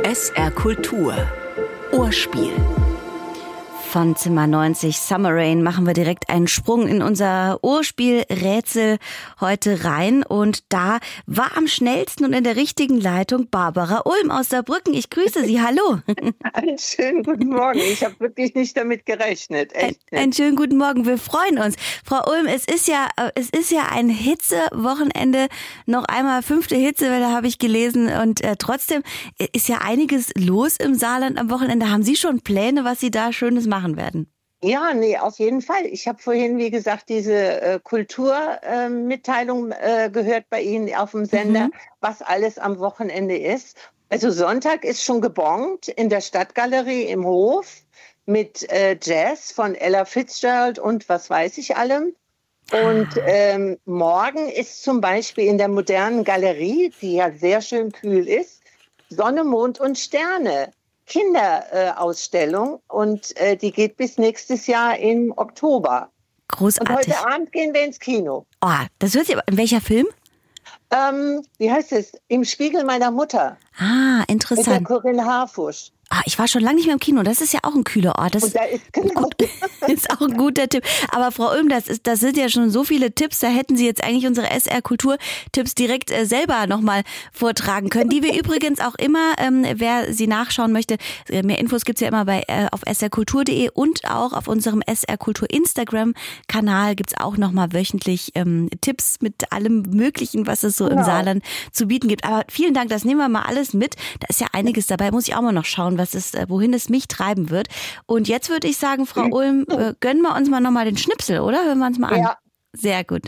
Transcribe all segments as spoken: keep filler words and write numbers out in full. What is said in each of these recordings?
S R Kultur Ohrspiel. Von Zimmer neunzig Summer Rain machen wir direkt einen Sprung in unser Ohrspiel-Rätsel heute rein. Und da war am schnellsten und in der richtigen Leitung Barbara Ulm aus Saarbrücken. Ich grüße Sie, hallo. Einen schönen guten Morgen. Ich habe wirklich nicht damit gerechnet. Echt ein, einen schönen guten Morgen, wir freuen uns. Frau Ulm, es ist ja, es ist ja ein Hitzewochenende. Noch einmal fünfte Hitzewelle habe ich gelesen. Und äh, trotzdem ist ja einiges los im Saarland am Wochenende. Haben Sie schon Pläne, was Sie da Schönes machen werden? Ja, nee, auf jeden Fall. Ich habe vorhin, wie gesagt, diese äh, Kulturmitteilung äh, äh, gehört bei Ihnen auf dem Sender, mhm. was alles am Wochenende ist. Also Sonntag ist schon gebongt in der Stadtgalerie im Hof mit äh, Jazz von Ella Fitzgerald und was weiß ich allem. Und ähm, morgen ist zum Beispiel in der modernen Galerie, die ja sehr schön kühl ist, Sonne, Mond und Sterne. Kinderausstellung äh, und äh, die geht bis nächstes Jahr im Oktober. Großartig. Und heute Abend gehen wir ins Kino. Oh, das hört sich aber. In welcher Film? Ähm, wie heißt es? Im Spiegel meiner Mutter. Ah, interessant. Mit der Corinne Harfusch. Ah, ich war schon lange nicht mehr im Kino. Das ist ja auch ein kühler Ort. Das und da ist, genau. gut, ist auch ein guter Tipp. Aber Frau Ulm, das, ist, das sind ja schon so viele Tipps. Da hätten Sie jetzt eigentlich unsere S R-Kultur-Tipps direkt äh, selber nochmal vortragen können. Die wir übrigens auch immer, ähm, wer sie nachschauen möchte, äh, mehr Infos gibt's ja immer bei äh, auf s r kultur punkt d e und auch auf unserem S R-Kultur-Instagram-Kanal gibt's auch nochmal wöchentlich ähm, Tipps mit allem Möglichen, was es so genau. im Saarland zu bieten gibt. Aber vielen Dank, das nehmen wir mal alles mit. Da ist ja einiges dabei. Muss ich auch mal noch schauen, was es, wohin es mich treiben wird. Und jetzt würde ich sagen, Frau Ulm, äh, gönnen wir uns mal nochmal den Schnipsel, oder? Hören wir uns mal an. Ja. Sehr gut.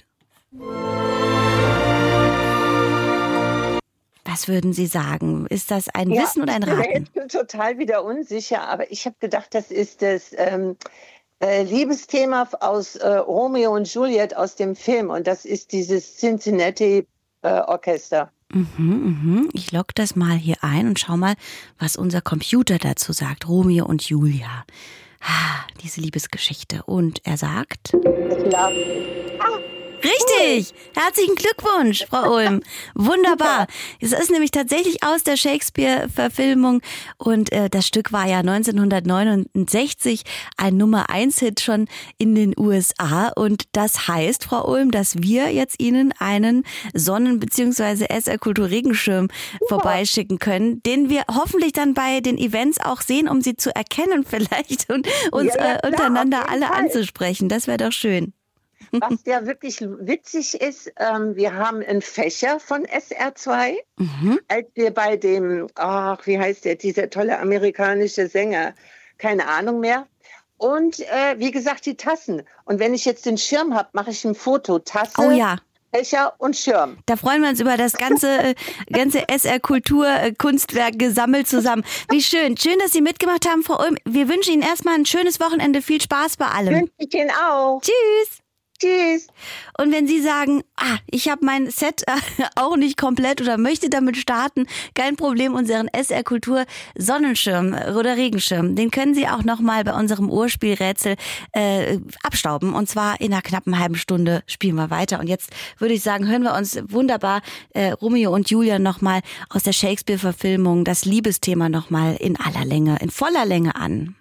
Was würden Sie sagen? Ist das ein ja, Wissen oder ein Raten? Ich bin total wieder unsicher, aber ich habe gedacht, das ist das ähm, äh, Liebesthema aus äh, Romeo und Juliet aus dem Film. Und das ist dieses Cincinnati äh, Orchester. Mhm, mhm. Ich logge das mal hier ein und schau mal, was unser Computer dazu sagt. Romeo und Julia. Ah, diese Liebesgeschichte. Und er sagt... Ja. Ah. Richtig! Herzlichen Glückwunsch, Frau Ulm. Wunderbar. Es ist nämlich tatsächlich aus der Shakespeare-Verfilmung und äh, das Stück war ja neunzehnhundertneunundsechzig ein Nummer eins Hit schon in den U S A und das heißt, Frau Ulm, dass wir jetzt Ihnen einen Sonnen- bzw. S R-Kultur-Regenschirm vorbeischicken können, den wir hoffentlich dann bei den Events auch sehen, um Sie zu erkennen vielleicht und uns ja, ja, äh, untereinander klar, alle Fall. anzusprechen. Das wäre doch schön. Was ja wirklich witzig ist, ähm, wir haben einen Fächer von S R zwei, mhm. als wir bei dem, ach, wie heißt der, dieser tolle amerikanische Sänger, keine Ahnung mehr. Und äh, wie gesagt, die Tassen. Und wenn ich jetzt den Schirm habe, mache ich ein Foto. Tasse, oh ja. Fächer und Schirm. Da freuen wir uns über das ganze, äh, ganze S R-Kultur-Kunstwerk gesammelt zusammen. Wie schön. Schön, dass Sie mitgemacht haben, Frau Ulm. Wir wünschen Ihnen erstmal ein schönes Wochenende. Viel Spaß bei allem. Wünsche ich Ihnen auch. Tschüss. Tschüss. Und wenn Sie sagen, ah, ich habe mein Set äh, auch nicht komplett oder möchte damit starten, kein Problem, unseren S R Kultur Sonnenschirm oder Regenschirm, den können Sie auch nochmal bei unserem Ohrspielrätsel äh, abstauben. Und zwar in einer knappen halben Stunde spielen wir weiter. Und jetzt würde ich sagen, hören wir uns wunderbar äh, Romeo und Julia nochmal aus der Shakespeare-Verfilmung, das Liebesthema nochmal in aller Länge, in voller Länge an.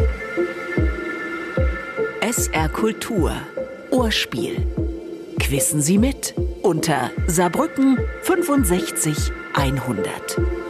S R Kultur Ohrspiel. Quissen Sie mit unter Saarbrücken fünfundsechzig hundert.